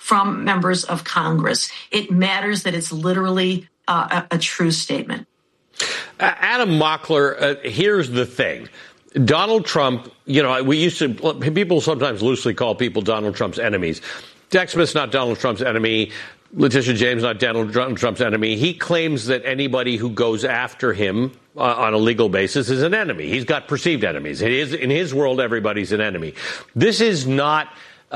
from members of Congress. It matters that it's literally a true statement. Adam Mockler, here's the thing. Donald Trump, people sometimes loosely call people Donald Trump's enemies. Jack Smith's not Donald Trump's enemy. Letitia James not Donald Trump's enemy. He claims that anybody who goes after him on a legal basis is an enemy. He's got perceived enemies. It is, in his world, everybody's an enemy. This is not...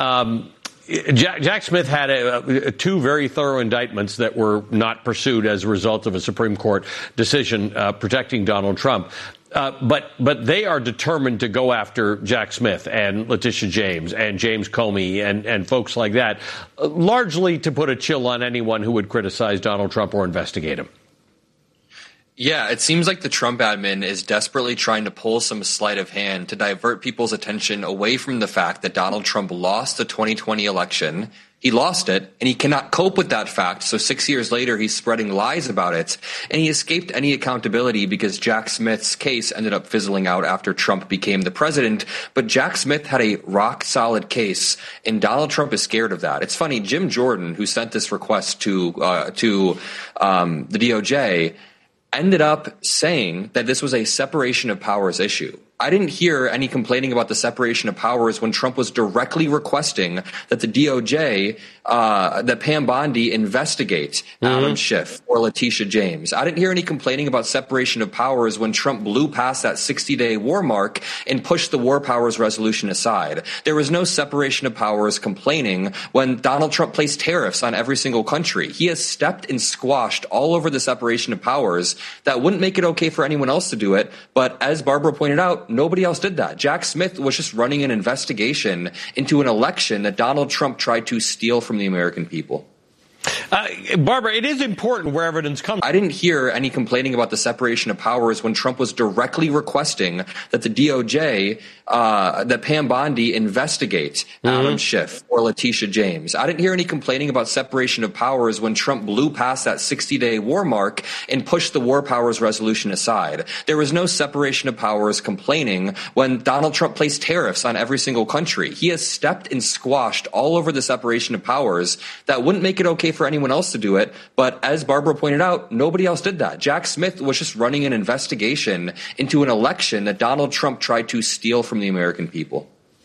Jack Smith had two very thorough indictments that were not pursued as a result of a Supreme Court decision protecting Donald Trump. But they are determined to go after Jack Smith and Letitia James and James Comey and folks like that, largely to put a chill on anyone who would criticize Donald Trump or investigate him. Yeah, it seems like the Trump admin is desperately trying to pull some sleight of hand to divert people's attention away from the fact that Donald Trump lost the 2020 election. He lost it, and he cannot cope with that fact, so 6 years later he's spreading lies about it, and he escaped any accountability because Jack Smith's case ended up fizzling out after Trump became the president. But Jack Smith had a rock-solid case, and Donald Trump is scared of that. It's funny, Jim Jordan, who sent this request to the DOJ, ended up saying that this was a separation of powers issue. I didn't hear any complaining about the separation of powers when Trump was directly requesting that the DOJ, that Pam Bondi investigate Adam Schiff or Letitia James. I didn't hear any complaining about separation of powers when Trump blew past that 60-day war mark and pushed the war powers resolution aside. There was no separation of powers complaining when Donald Trump placed tariffs on every single country. He has stepped and squashed all over the separation of powers. That wouldn't make it okay for anyone else to do it. But as Barbara pointed out, nobody else did that. Jack Smith was just running an investigation into an election that Donald Trump tried to steal from the American people. Barbara, it is important where evidence comes. I didn't hear any complaining about the separation of powers when Trump was directly requesting that the DOJ, that Pam Bondi investigate Adam Schiff or Letitia James. I didn't hear any complaining about separation of powers when Trump blew past that 60-day war mark and pushed the war powers resolution aside. There was no separation of powers complaining when Donald Trump placed tariffs on every single country. He has stepped and squashed all over the separation of powers. That wouldn't make it okay for anyone else to do it. But as Barbara pointed out, nobody else did that. Jack Smith was just running an investigation into an election that Donald Trump tried to steal from the American people.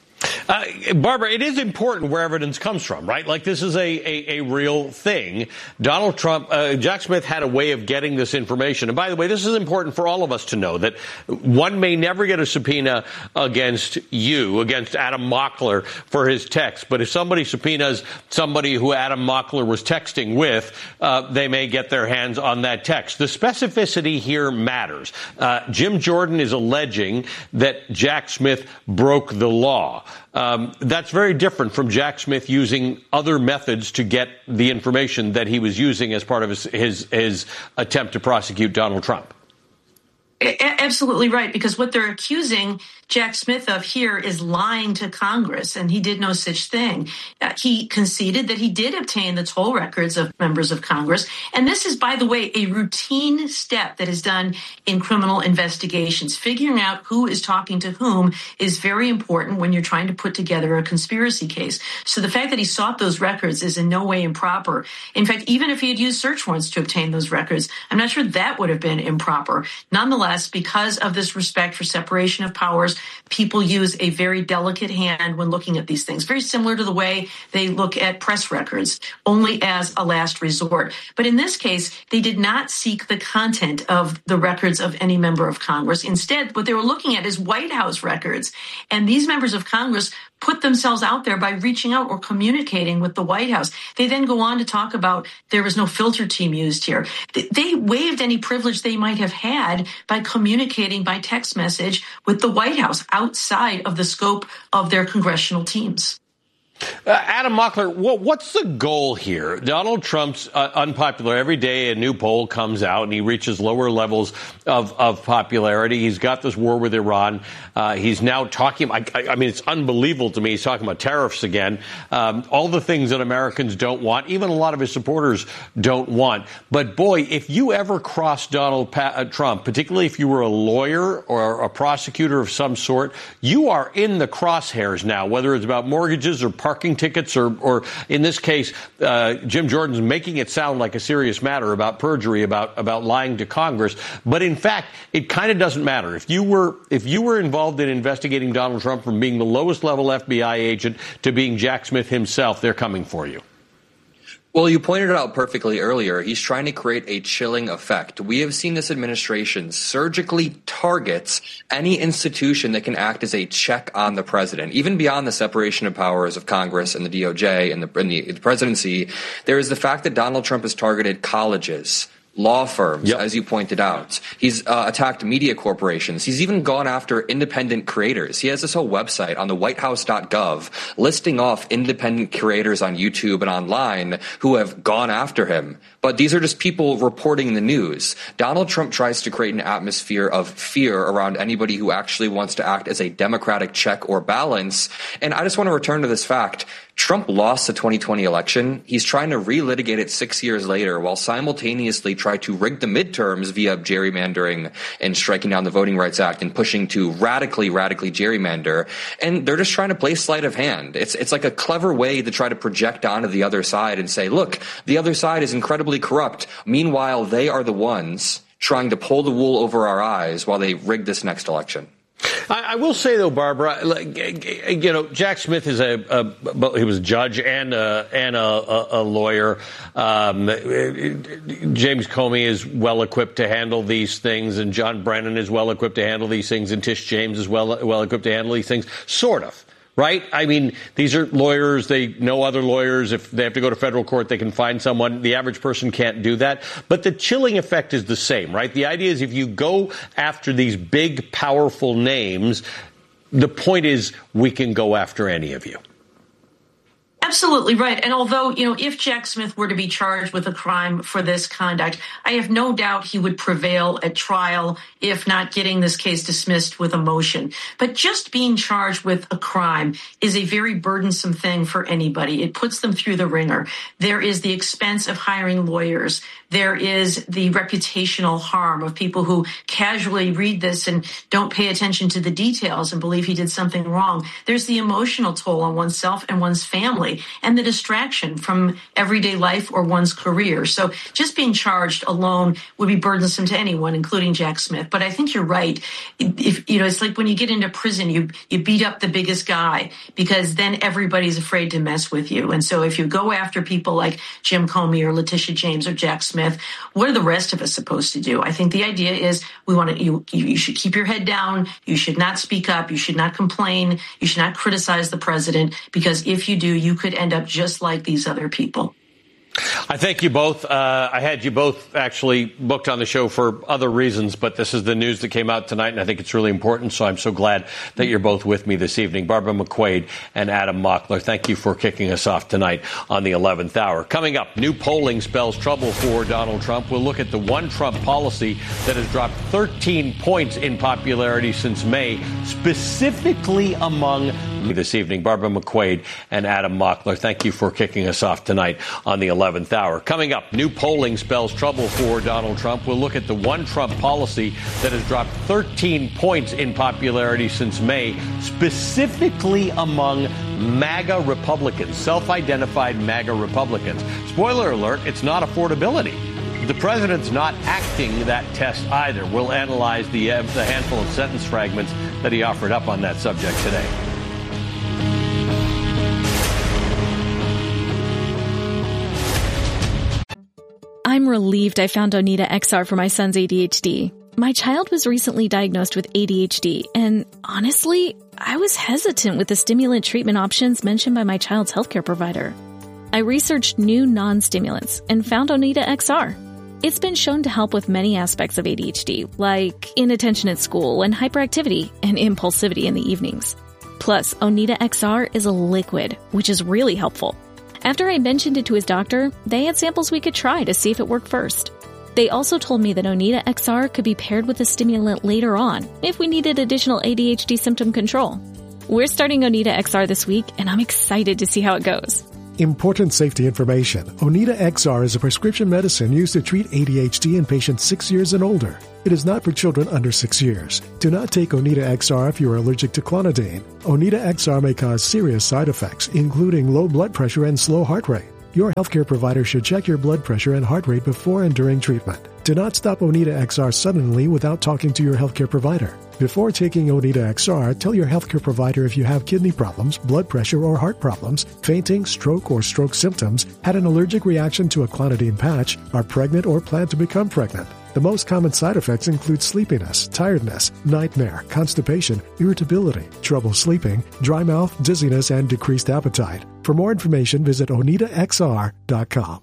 Barbara, it is important where evidence comes from, right? Like, this is a real thing. Donald Trump, Jack Smith had a way of getting this information. And by the way, this is important for all of us to know, that one may never get a subpoena against you, against Adam Mockler for his text. But if somebody subpoenas somebody who Adam Mockler was texting with, they may get their hands on that text. The specificity here matters. Jim Jordan is alleging that Jack Smith broke the law. That's very different from Jack Smith using other methods to get the information that he was using as part of his attempt to prosecute Donald Trump. Absolutely right, because what they're accusing Jack Smith of here is lying to Congress, and he did no such thing. He conceded that he did obtain the toll records of members of Congress, and this is, by the way, a routine step that is done in criminal investigations. Figuring out who is talking to whom is very important when you're trying to put together a conspiracy case. So the fact that he sought those records is in no way improper. In fact, even if he had used search warrants to obtain those records, I'm not sure that would have been improper. Nonetheless, because of this respect for separation of powers, people use a very delicate hand when looking at these things, very similar to the way they look at press records, only as a last resort. But in this case, they did not seek the content of the records of any member of Congress. Instead, what they were looking at is White House records. And these members of Congress put themselves out there by reaching out or communicating with the White House. They then go on to talk about there was no filter team used here. They waived any privilege they might have had by communicating by text message with the White House outside of the scope of their congressional teams. Adam Mockler, what's the goal here? Donald Trump's unpopular. Every day a new poll comes out and he reaches lower levels of popularity. He's got this war with Iran. He's now talking. I mean, it's unbelievable to me. He's talking about tariffs again. All the things that Americans don't want, even a lot of his supporters don't want. But boy, if you ever cross Donald Trump, particularly if you were a lawyer or a prosecutor of some sort, you are in the crosshairs now, whether it's about mortgages or parking tickets, or in this case, Jim Jordan's making it sound like a serious matter about perjury, about lying to Congress. But in fact, it kind of doesn't matter. If you were involved in investigating Donald Trump from being the lowest level FBI agent to being Jack Smith himself, they're coming for you. Well, you pointed it out perfectly earlier. He's trying to create a chilling effect. We have seen this administration surgically targets any institution that can act as a check on the president. Even beyond the separation of powers of Congress and the DOJ and the presidency, there is the fact that Donald Trump has targeted colleges, law firms, as you pointed out. He's attacked media corporations. He's even gone after independent creators. He has this whole website on the whitehouse.gov listing off independent creators on YouTube and online who have gone after him. But these are just people reporting the news. Donald Trump tries to create an atmosphere of fear around anybody who actually wants to act as a democratic check or balance. And I just want to return to this fact. Trump lost the 2020 election. He's trying to relitigate it 6 years later while simultaneously try to rig the midterms via gerrymandering and striking down the Voting Rights Act and pushing to radically gerrymander. And they're just trying to play sleight of hand. It's like a clever way to try to project onto the other side and say, look, the other side is incredibly corrupt. Meanwhile, they are the ones trying to pull the wool over our eyes while they rig this next election. I will say, though, Barbara, Jack Smith is he was a judge and a lawyer. James Comey is well equipped to handle these things, and John Brennan is well equipped to handle these things, and Tish James is well equipped to handle these things, sort of. Right? I mean, these are lawyers. They know other lawyers. If they have to go to federal court, they can find someone. The average person can't do that. But the chilling effect is the same, right? The idea is if you go after these big, powerful names, the point is we can go after any of you. Absolutely right. And although, if Jack Smith were to be charged with a crime for this conduct, I have no doubt he would prevail at trial, if not getting this case dismissed with a motion. But just being charged with a crime is a very burdensome thing for anybody. It puts them through the ringer. There is the expense of hiring lawyers. There is the reputational harm of people who casually read this and don't pay attention to the details and believe he did something wrong. There's the emotional toll on oneself and one's family and the distraction from everyday life or one's career. So just being charged alone would be burdensome to anyone, including Jack Smith. But I think you're right. It's like when you get into prison, you beat up the biggest guy because then everybody's afraid to mess with you. And so if you go after people like Jim Comey or Letitia James or Jack Smith, what are the rest of us supposed to do? I think the idea is you should keep your head down. You should not speak up. You should not complain. You should not criticize the president, because if you do, you could end up just like these other people. I thank you both. I had you both actually booked on the show for other reasons, but this is the news that came out tonight, and I think it's really important, so I'm so glad that you're both with me this evening. Barbara McQuade and Adam Mockler, thank you for kicking us off tonight on the 11th hour. Coming up, new polling spells trouble for Donald Trump. We'll look at the one Trump policy that has dropped 13 points in popularity since May, specifically among this evening. Barbara McQuade and Adam Mockler, thank you for kicking us off tonight on the 11th hour. Coming up, new polling spells trouble for Donald Trump. We'll look at the one Trump policy that has dropped 13 points in popularity since May, specifically among MAGA Republicans, self-identified MAGA Republicans. Spoiler alert, it's not affordability. The president's not acting that test either. We'll analyze the handful of sentence fragments that he offered up on that subject today. I'm relieved I found Oneida XR for my son's ADHD. My child was recently diagnosed with ADHD, and honestly, I was hesitant with the stimulant treatment options mentioned by my child's healthcare provider. I researched new non-stimulants and found Oneida XR. It's been shown to help with many aspects of ADHD, like inattention at school and hyperactivity and impulsivity in the evenings. Plus, Oneida XR is a liquid, which is really helpful. After I mentioned it to his doctor, they had samples we could try to see if it worked first. They also told me that Oneida XR could be paired with a stimulant later on if we needed additional ADHD symptom control. We're starting Oneida XR this week, and I'm excited to see how it goes. Important safety information. Onita XR is a prescription medicine used to treat ADHD in patients 6 years and older. It is not for children under 6 years. Do not take Onita XR if you are allergic to clonidine. Onita XR may cause serious side effects, including low blood pressure and slow heart rate. Your healthcare provider should check your blood pressure and heart rate before and during treatment. Do not stop Onita XR suddenly without talking to your healthcare provider. Before taking Onita XR, tell your healthcare provider if you have kidney problems, blood pressure or heart problems, fainting, stroke or stroke symptoms, had an allergic reaction to a clonidine patch, are pregnant or plan to become pregnant. The most common side effects include sleepiness, tiredness, nightmare, constipation, irritability, trouble sleeping, dry mouth, dizziness, and decreased appetite. For more information, visit OnitaXR.com.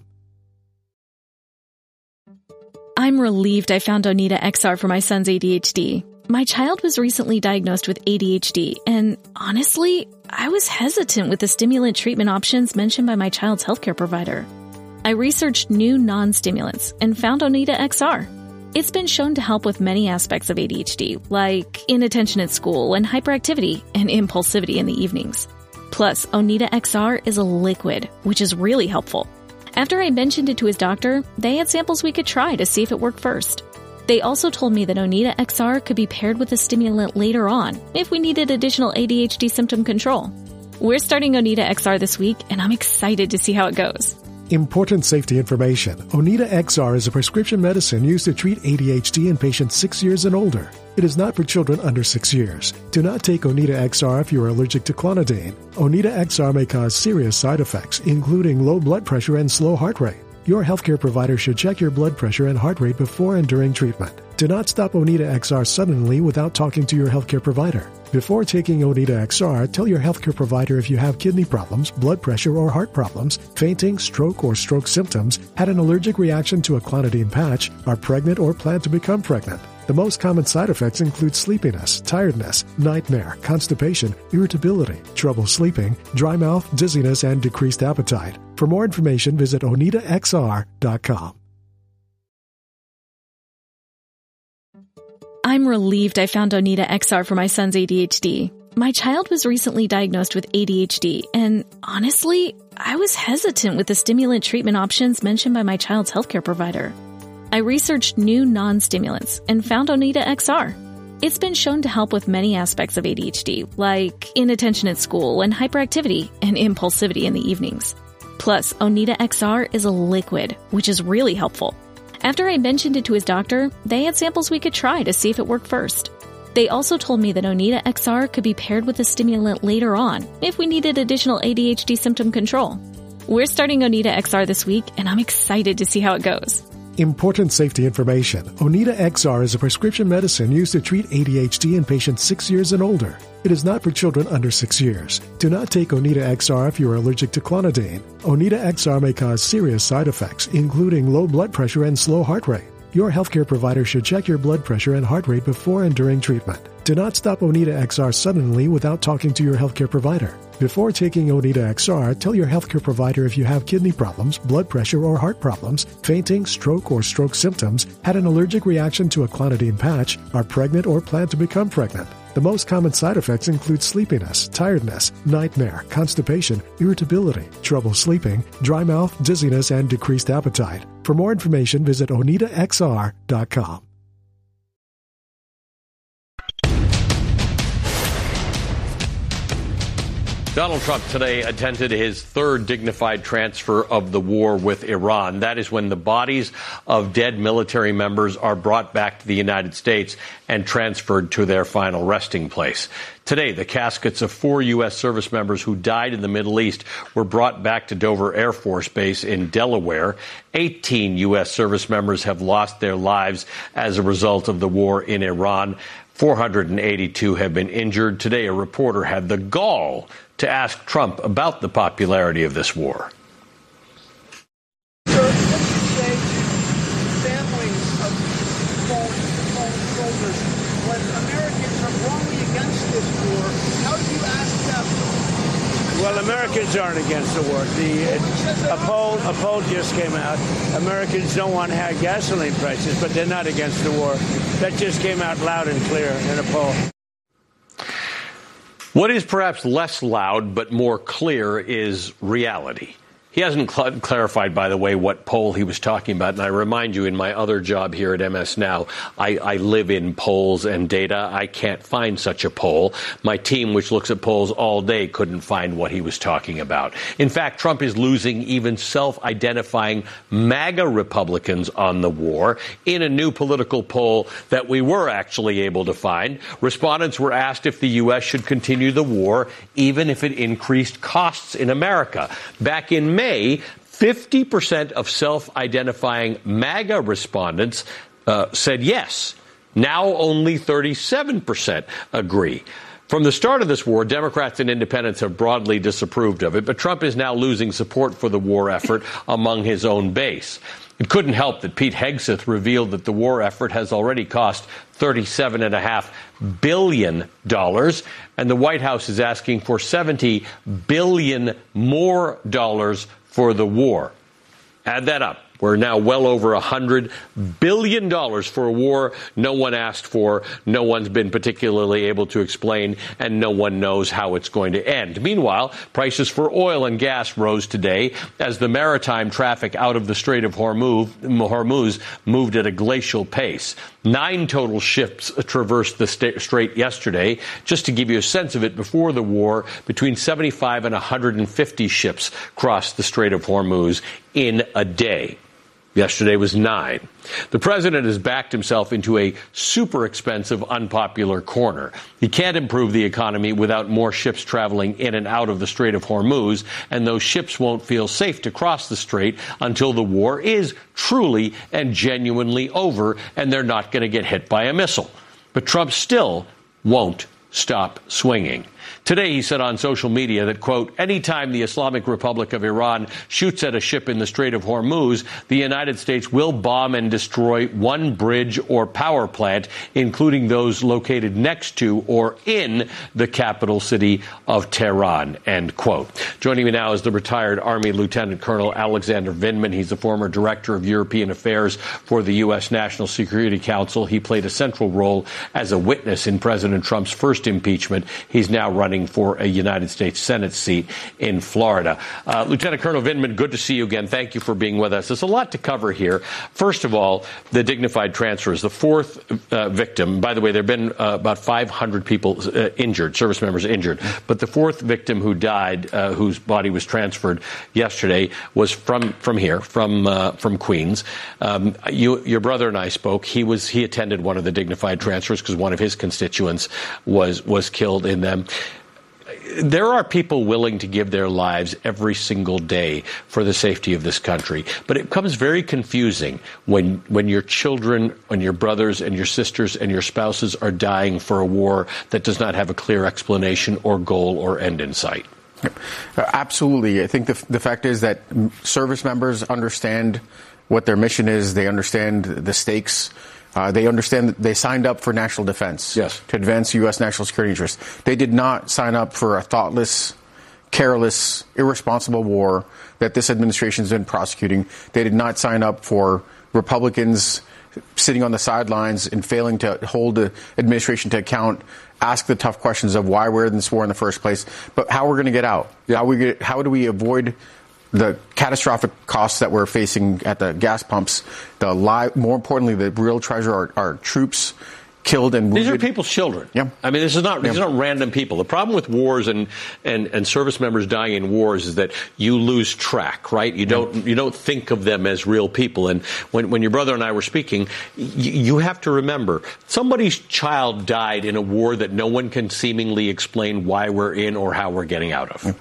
I'm relieved I found Onita XR for my son's ADHD. My child was recently diagnosed with ADHD, and honestly, I was hesitant with the stimulant treatment options mentioned by my child's healthcare provider. I researched new non-stimulants and found Onita XR. It's been shown to help with many aspects of ADHD, like inattention at school and hyperactivity and impulsivity in the evenings. Plus, Onita XR is a liquid, which is really helpful. After I mentioned it to his doctor, they had samples we could try to see if it worked first. They also told me that Onita XR could be paired with a stimulant later on if we needed additional ADHD symptom control. We're starting Onita XR this week, and I'm excited to see how it goes. Important safety information. Onita XR is a prescription medicine used to treat ADHD in patients 6 years and older. It is not for children under 6 years. Do not take Onita XR if you are allergic to clonidine. Onita XR may cause serious side effects, including low blood pressure and slow heart rate. Your healthcare provider should check your blood pressure and heart rate before and during treatment. Do not stop Onita XR suddenly without talking to your healthcare provider. Before taking Onita XR, tell your healthcare provider if you have kidney problems, blood pressure or heart problems, fainting, stroke or stroke symptoms, had an allergic reaction to a clonidine patch, are pregnant or plan to become pregnant. The most common side effects include sleepiness, tiredness, nightmare, constipation, irritability, trouble sleeping, dry mouth, dizziness, and decreased appetite. For more information, visit OnitaXR.com. I'm relieved I found Onita XR for my son's ADHD. My child was recently diagnosed with ADHD, and honestly, I was hesitant with the stimulant treatment options mentioned by my child's healthcare provider. I researched new non-stimulants and found Onita XR. It's been shown to help with many aspects of ADHD, like inattention at school and hyperactivity and impulsivity in the evenings. Plus, Onita XR is a liquid, which is really helpful. After I mentioned it to his doctor, they had samples we could try to see if it worked first. They also told me that Onita XR could be paired with a stimulant later on if we needed additional ADHD symptom control. We're starting Onita XR this week, and I'm excited to see how it goes. Important safety information. Onita XR is a prescription medicine used to treat ADHD in patients 6 years and older. It is not for children under 6 years. Do not take Onita XR if you are allergic to clonidine. Onita XR may cause serious side effects, including low blood pressure and slow heart rate. Your healthcare provider should check your blood pressure and heart rate before and during treatment. Do not stop Onita XR suddenly without talking to your healthcare provider. Before taking Onita XR, tell your healthcare provider if you have kidney problems, blood pressure or heart problems, fainting, stroke or stroke symptoms, had an allergic reaction to a clonidine patch, are pregnant or plan to become pregnant. The most common side effects include sleepiness, tiredness, nightmare, constipation, irritability, trouble sleeping, dry mouth, dizziness, and decreased appetite. For more information, visit OnitaXR.com. Donald Trump today attended his third dignified transfer of the war with Iran. That is when the bodies of dead military members are brought back to the United States and transferred to their final resting place. Today, the caskets of 4 U.S. service members who died in the Middle East were brought back to Dover Air Force Base in Delaware. 18 U.S. service members have lost their lives as a result of the war in Iran. 482 have been injured. Today, a reporter had the gall to ask Trump about the popularity of this war. Sir, what do you say to families of fallen soldiers when Americans are wrongly against this war? How do you ask them? Well, Americans aren't against the war. A poll just came out. Americans don't want high gasoline prices, but they're not against the war. That just came out loud and clear in a poll. What is perhaps less loud but more clear is reality. He hasn't clarified, by the way, what poll he was talking about. And I remind you, in my other job here at MS Now, I live in polls and data. I can't find such a poll. My team, which looks at polls all day, couldn't find what he was talking about. In fact, Trump is losing even self-identifying MAGA Republicans on the war. In a new political poll that we were actually able to find, respondents were asked if the U.S. should continue the war, even if it increased costs in America. Back in May, 50% of self-identifying MAGA respondents said yes. Now only 37% agree. From the start of this war, Democrats and independents have broadly disapproved of it, but Trump is now losing support for the war effort among his own base. It couldn't help that Pete Hegseth revealed that the war effort has already cost $37.5 billion, and the White House is asking for $70 billion more dollars for the war. Add that up. We're now well over $100 billion for a war no one asked for, no one's been particularly able to explain, and no one knows how it's going to end. Meanwhile, prices for oil and gas rose today as the maritime traffic out of the Strait of Hormuz moved at a glacial pace. 9 total ships traversed the strait yesterday. Just to give you a sense of it, before the war, between 75 and 150 ships crossed the Strait of Hormuz in a day. Yesterday was 9. The president has backed himself into a super expensive, unpopular corner. He can't improve the economy without more ships traveling in and out of the Strait of Hormuz, and those ships won't feel safe to cross the strait until the war is truly and genuinely over, and they're not going to get hit by a missile. But Trump still won't stop swinging. Today, he said on social media that, quote, anytime the Islamic Republic of Iran shoots at a ship in the Strait of Hormuz, the United States will bomb and destroy one bridge or power plant, including those located next to or in the capital city of Tehran, end quote. Joining me now is the retired Army Lieutenant Colonel Alexander Vindman. He's the former Director of European Affairs for the U.S. National Security Council. He played a central role as a witness in President Trump's first impeachment. He's now running for a United States Senate seat in Florida. Lieutenant Colonel Vindman, good to see you again. Thank you for being with us. There's a lot to cover here. First of all, the dignified transfers, the 4th victim. By the way, there have been about 500 people injured, service members injured. But the 4th victim who died, whose body was transferred yesterday, was from here, from Queens. Your brother and I spoke. He attended one of the dignified transfers because one of his constituents was killed in them. There are people willing to give their lives every single day for the safety of this country. But it becomes very confusing when your children and your brothers and your sisters and your spouses are dying for a war that does not have a clear explanation or goal or end in sight. Absolutely. I think the fact is that service members understand what their mission is. They understand the stakes. They understand that they signed up for national defense, yes, to advance U.S. national security interests. They did not sign up for a thoughtless, careless, irresponsible war that this administration has been prosecuting. They did not sign up for Republicans sitting on the sidelines and failing to hold the administration to account, ask the tough questions of why we're in this war in the first place, but how we're going to get out. How do we avoid the catastrophic costs that we're facing at the gas pumps, more importantly, the real treasure are troops killed and wounded. These are people's children. Yeah. I mean, these are not random people. The problem with wars and service members dying in wars is that you lose track, right? You don't think of them as real people. And when your brother and I were speaking, you have to remember somebody's child died in a war that no one can seemingly explain why we're in or how we're getting out of.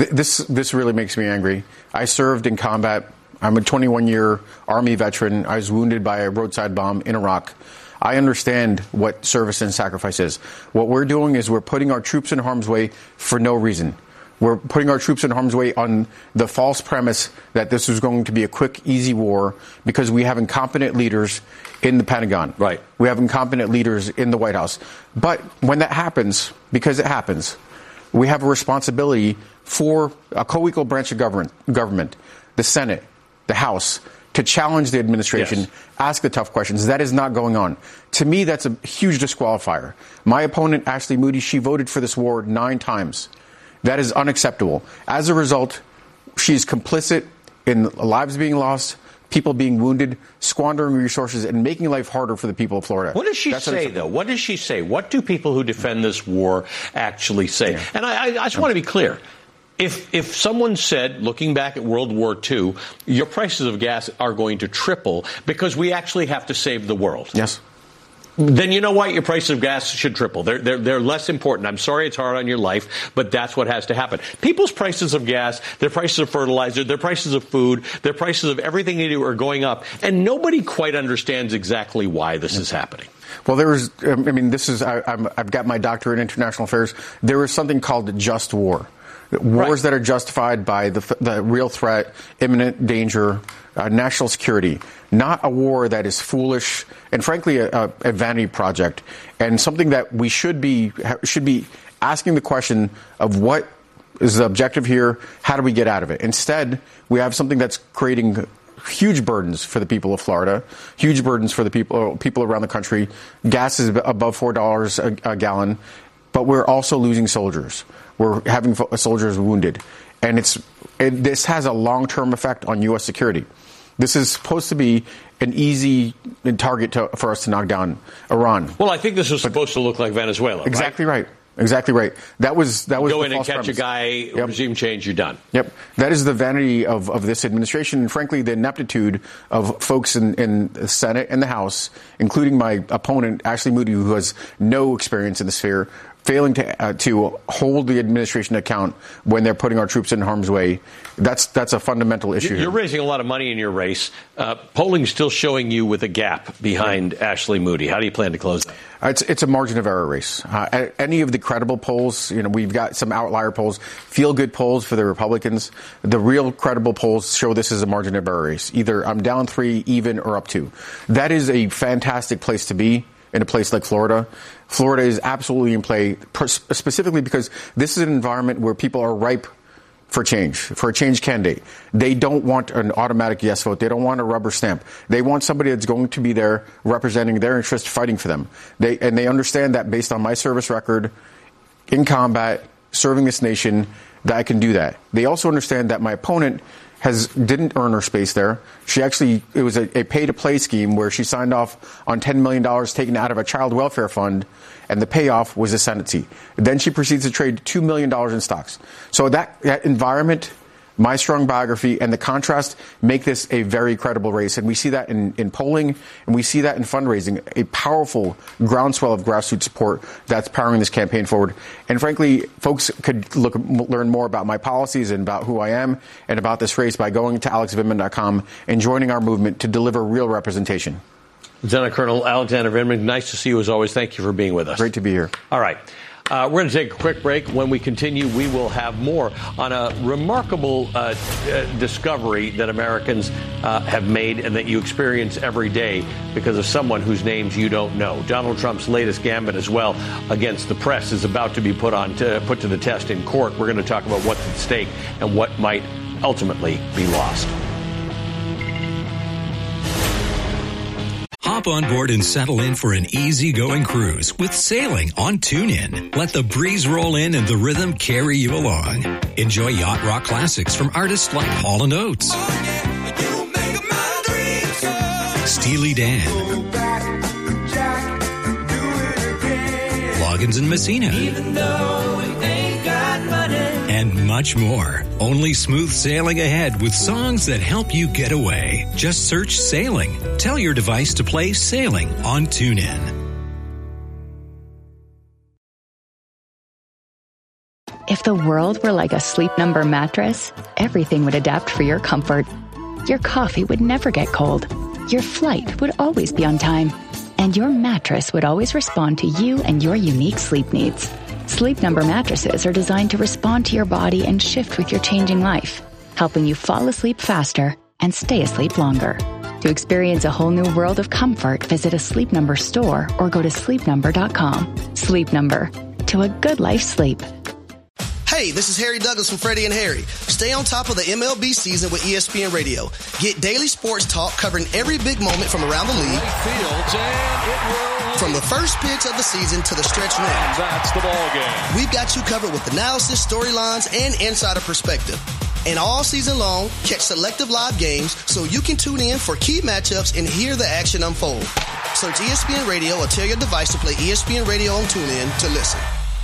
This really makes me angry. I served in combat. I'm a 21-year Army veteran. I was wounded by a roadside bomb in Iraq. I understand what service and sacrifice is. What we're doing is we're putting our troops in harm's way for no reason. We're putting our troops in harm's way on the false premise that this was going to be a quick, easy war because we have incompetent leaders in the Pentagon. Right. We have incompetent leaders in the White House. But when that happens, because it happens, we have a responsibility for a co-equal branch of government, the Senate, the House, to challenge the administration, yes, ask the tough questions. That is not going on. To me, that's a huge disqualifier. My opponent, Ashley Moody, she voted for this war 9 times. That is unacceptable. As a result, she's complicit in lives being lost, people being wounded, squandering resources, and making life harder for the people of Florida. What does she say, though? What does she say? What do people who defend this war actually say? Yeah. And I just want to be clear. If someone said, looking back at World War II, your prices of gas are going to triple because we actually have to save the world. Yes. Then you know what? Your prices of gas should triple. They're less important. I'm sorry it's hard on your life, but that's what has to happen. People's prices of gas, their prices of fertilizer, their prices of food, their prices of everything they do are going up, and nobody quite understands exactly why this is happening. Well, I've got my doctorate in international affairs. There is something called just war. Wars that are justified by the real threat, imminent danger, national security, not a war that is foolish and, frankly, a vanity project, and something that we should be asking the question of what is the objective here, how do we get out of it? Instead, we have something that's creating huge burdens for the people of Florida, huge burdens for the people around the country. Gas is above $4 a gallon, but we're also losing soldiers. We're having soldiers wounded. And this has a long-term effect on U.S. security. This is supposed to be an easy target for us to knock down Iran. Well, I think this was supposed to look like Venezuela, Exactly right. Exactly right. That was go the in and catch premise. A guy, regime change, you're done. Yep. That is the vanity of this administration, and frankly, the ineptitude of folks in the Senate and the House, including my opponent, Ashley Moody, who has no experience in the sphere, failing to hold the administration to account when they're putting our troops in harm's way. That's a fundamental issue. You're raising a lot of money in your race. Polling's still showing you with a gap behind Ashley Moody. How do you plan to close that? It's a margin of error race. Any of the credible polls, we've got some outlier polls, feel-good polls for the Republicans. The real credible polls show this as a margin of error race. Either I'm down 3, even, or up 2. That is a fantastic place to be in a place like Florida. Florida is absolutely in play, specifically because this is an environment where people are ripe for change, for a change candidate. They don't want an automatic yes vote. They don't want a rubber stamp. They want somebody that's going to be there representing their interests, fighting for them. They understand that based on my service record in combat, serving this nation, that I can do that. They also understand that my opponent didn't earn her space there. It was a pay-to-play scheme where she signed off on $10 million taken out of a child welfare fund, and the payoff was a Senate seat. Then she proceeds to trade $2 million in stocks. So that environment, my strong biography, and the contrast make this a very credible race. And we see that in polling, and we see that in fundraising, a powerful groundswell of grassroots support that's powering this campaign forward. And frankly, folks could learn more about my policies and about who I am and about this race by going to alexvindman.com and joining our movement to deliver real representation. Lieutenant Colonel Alexander Vindman, nice to see you as always. Thank you for being with us. Great to be here. All right. We're going to take a quick break. When we continue, we will have more on a remarkable discovery that Americans have made and that you experience every day because of someone whose names you don't know. Donald Trump's latest gambit as well against the press is about to be put to the test in court. We're going to talk about what's at stake and what might ultimately be lost. Hop on board and settle in for an easy-going cruise with sailing on TuneIn. Let the breeze roll in and the rhythm carry you along. Enjoy yacht rock classics from artists like Hall & Oates, Steely Dan, Loggins and Messina, and much more. Only smooth sailing ahead with songs that help you get away. Just search Sailing. Tell your device to play Sailing on TuneIn. If the world were like a Sleep Number mattress, everything would adapt for your comfort. Your coffee would never get cold. Your flight would always be on time. And your mattress would always respond to you and your unique sleep needs. Sleep Number mattresses are designed to respond to your body and shift with your changing life, helping you fall asleep faster and stay asleep longer. To experience a whole new world of comfort, visit a Sleep Number store or go to sleepnumber.com. Sleep Number. To a good life sleep. Hey, this is Harry Douglas from Freddie and Harry. Stay on top of the MLB season with ESPN Radio. Get daily sports talk covering every big moment from around the league. From the first pitch of the season to the stretch run. That's the ball game. We've got you covered with analysis, storylines, and insider perspective. And all season long, catch selective live games so you can tune in for key matchups and hear the action unfold. Search ESPN Radio or tell your device to play ESPN Radio on TuneIn to listen.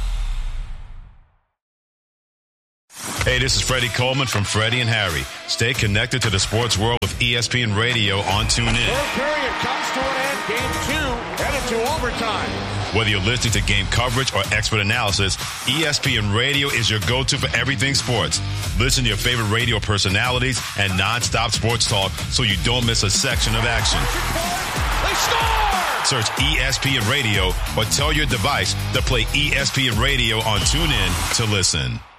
Hey, this is Freddie Coleman from Freddie and Harry. Stay connected to the sports world with ESPN Radio on TuneIn. Third period comes to an end. Game 2 headed to overtime. Whether you're listening to game coverage or expert analysis, ESPN Radio is your go-to for everything sports. Listen to your favorite radio personalities and nonstop sports talk so you don't miss a section of action. They score! Search ESPN Radio or tell your device to play ESPN Radio on TuneIn to listen.